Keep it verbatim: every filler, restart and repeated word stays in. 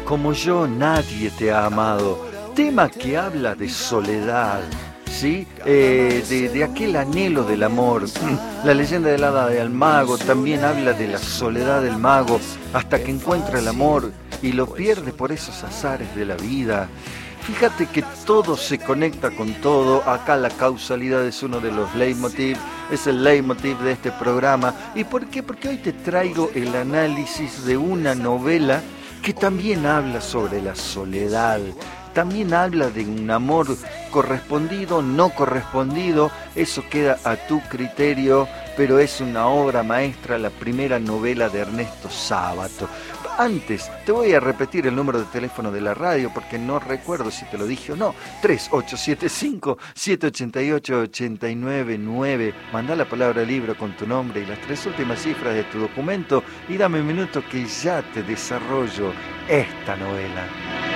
Como yo nadie te ha amado, tema que habla de soledad, ¿sí? Eh, de, de aquel anhelo del amor. La leyenda del hada del mago también habla de la soledad del mago hasta que encuentra el amor y lo pierde por esos azares de la vida. Fíjate que todo se conecta con todo. Acá la causalidad es uno de los leitmotiv, es el leitmotiv de este programa. ¿Y por qué? Porque hoy te traigo el análisis de una novela que también habla sobre la soledad. También habla de un amor correspondido, no correspondido, eso queda a tu criterio, pero es una obra maestra, la primera novela de Ernesto Sábato. Antes, te voy a repetir el número de teléfono de la radio porque no recuerdo si te lo dije o no. tres ocho siete cinco, siete ocho ocho, ocho nueve nueve. Mandá la palabra libro con tu nombre y las tres últimas cifras de tu documento y dame un minuto que ya te desarrollo esta novela.